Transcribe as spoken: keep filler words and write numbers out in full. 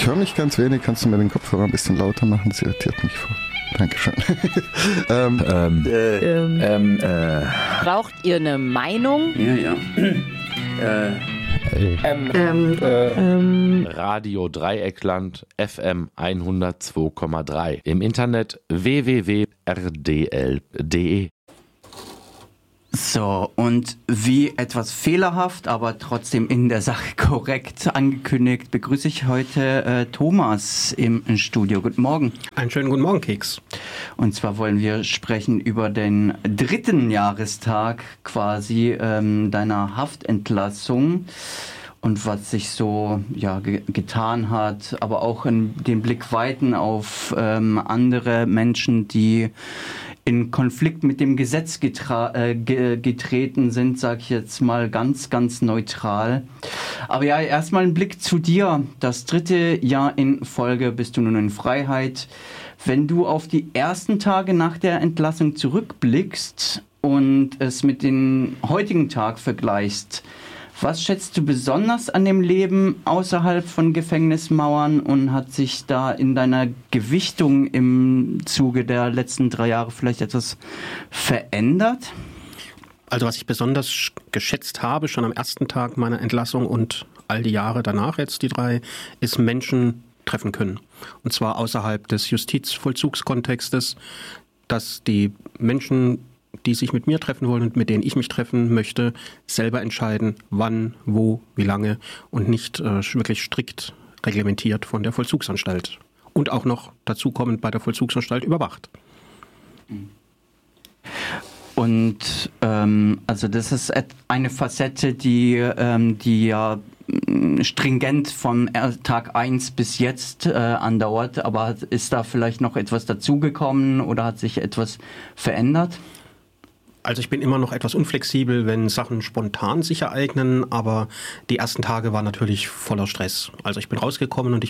höre mich ganz wenig. Kannst du mir den Kopfhörer ein bisschen lauter machen? Das irritiert mich vor. Dankeschön. ähm, ähm, äh, Ähm, ähm, äh, braucht ihr eine Meinung? ja, ja. äh, ähm, Ähm, äh, ähm, Radio Dreieckland F M hundertzwei Komma drei. Im Internet w w w punkt r d l punkt d e. So, und wie etwas fehlerhaft, aber trotzdem in der Sache korrekt angekündigt, begrüße ich heute äh, Thomas im Studio. Guten Morgen. Einen schönen guten Morgen, Keks. Und zwar wollen wir sprechen über den dritten Jahrestag quasi ähm, deiner Haftentlassung und was sich so ja, ge- getan hat, aber auch in den Blick weiten auf ähm, andere Menschen, die in Konflikt mit dem Gesetz getra- äh, ge- getreten sind, sage ich jetzt mal ganz, ganz neutral. Aber ja, erstmal ein Blick zu dir. Das dritte Jahr in Folge bist du nun in Freiheit. Wenn du auf die ersten Tage nach der Entlassung zurückblickst und es mit dem heutigen Tag vergleichst, was schätzt du besonders an dem Leben außerhalb von Gefängnismauern und hat sich da in deiner Gewichtung im Zuge der letzten drei Jahre vielleicht etwas verändert? Also was ich besonders geschätzt habe, schon am ersten Tag meiner Entlassung und all die Jahre danach jetzt, die drei, ist Menschen treffen können. Und zwar außerhalb des Justizvollzugskontextes, dass die Menschen, die sich mit mir treffen wollen und mit denen ich mich treffen möchte, selber entscheiden, wann, wo, wie lange und nicht äh, wirklich strikt reglementiert von der Vollzugsanstalt. Und auch noch dazu kommend bei der Vollzugsanstalt überwacht. Und ähm, also das ist et- eine Facette, die, ähm, die ja mh, stringent von er- Tag eins bis jetzt äh, andauert. Aber hat- ist da vielleicht noch etwas dazugekommen oder hat sich etwas verändert? Also ich bin immer noch etwas unflexibel, wenn Sachen spontan sich ereignen, aber die ersten Tage waren natürlich voller Stress. Also ich bin rausgekommen und ich